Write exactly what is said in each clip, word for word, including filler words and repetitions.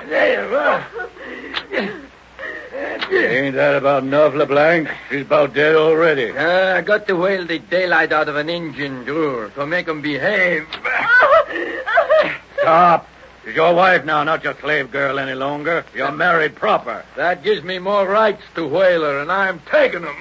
There you are. Ain't that about enough, LeBlanc? She's about dead already. Uh, I got to whale the daylight out of an engine, Drew, to make 'em behave. Stop. She's your wife now, not your slave girl any longer. You're married proper. That gives me more rights to whale her, and I'm taking 'em.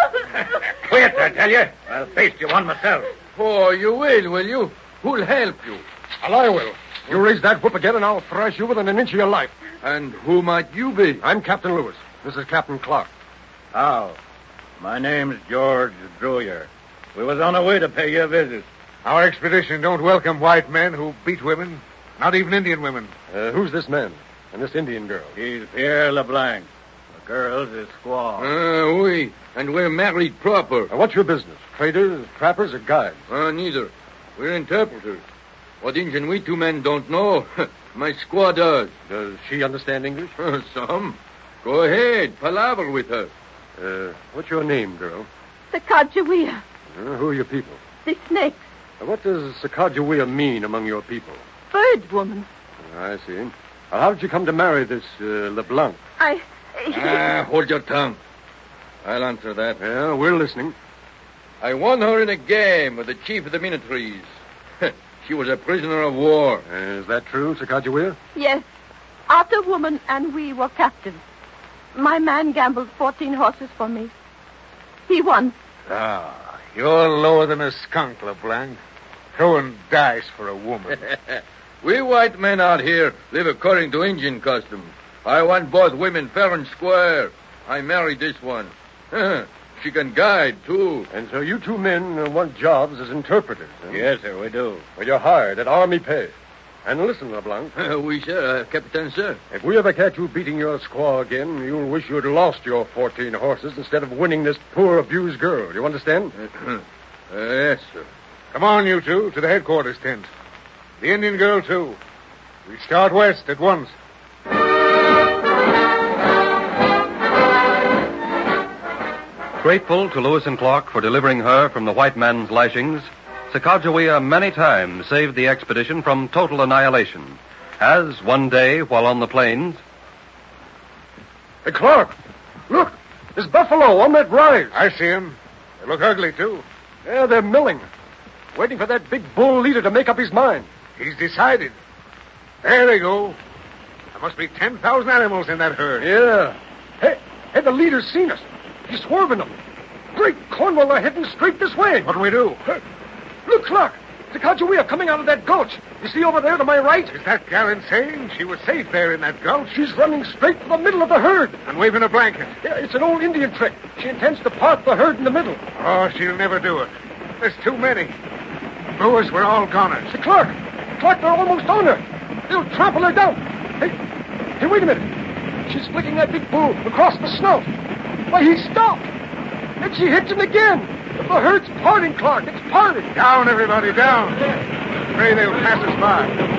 Quit, I tell you. I'll face you one myself. Oh, you will, will you? Who'll help you? Well, I will. You raise that whip again, and I'll thrash you within an inch of your life. And who might you be? I'm Captain Lewis. This is Captain Clark. How? My name's George Druyer. We was on our way to pay you a visit. Our expedition don't welcome white men who beat women, not even Indian women. Uh, who's this man and this Indian girl? He's Pierre LeBlanc. The girl's his squaw. Uh, we. And we're married proper. Uh, what's your business? Traders, trappers, or guides? Uh, neither. We're interpreters. What Indian we two men don't know, my squaw does. Does she understand English? Uh, some. Go ahead. Palaver with her. Uh, what's your name, girl? Sacagawea. Uh, who are your people? The snakes. Uh, what does Sacagawea mean among your people? Bird woman. Uh, I see. Uh, how did you come to marry this uh, LeBlanc? I... Ah, hold your tongue. I'll answer that. Yeah, we're listening. I won her in a game with the chief of the Minotrees. She was a prisoner of war. Uh, is that true, Sacagawea? Yes. After woman and we were captives. My man gambled fourteen horses for me. He won. Ah, you're lower than a skunk, LeBlanc. Throwing dice for a woman. We white men out here live according to Indian customs. I want both women fair and square. I married this one. She can guide, too. And so you two men uh, want jobs as interpreters, huh? Yes, sir, we do. Well, you're hired at army pay. And listen, LeBlanc. we, sir, uh, Captain, sir. If we ever catch you beating your squaw again, you'll wish you'd lost your fourteen horses instead of winning this poor, abused girl. You understand? uh, yes, sir. Come on, you two, to the headquarters tent. The Indian girl, too. We start west at once. Grateful to Lewis and Clark for delivering her from the white man's lashings, Sacagawea many times saved the expedition from total annihilation, as one day, while on the plains... Hey, Clark, look, there's buffalo on that rise. I see him. They look ugly, too. Yeah, they're milling, waiting for that big bull leader to make up his mind. He's decided. There they go. There must be ten thousand animals in that herd. Yeah. Hey, hey, the leader's seen us. He's swerving them. Great Cornwall, they're heading straight this way. What'll we do? Hey, look, Clark. Sacagawea coming out of that gulch. You see over there to my right? Is that gal insane? She was safe there in that gulch. She's running straight for the middle of the herd. And waving a blanket. Yeah, it's an old Indian trick. She intends to part the herd in the middle. Oh, she'll never do it. There's too many. Lewis, we're all goners. Hey, Clark. Clark, they're almost on her. They'll trample her down. Hey, hey, wait a minute. She's flicking that big bull across the snout. Why, he stopped. And she hits him again. The herd's parting, Clark. It's parting. Down, everybody, down. Pray they'll pass us by.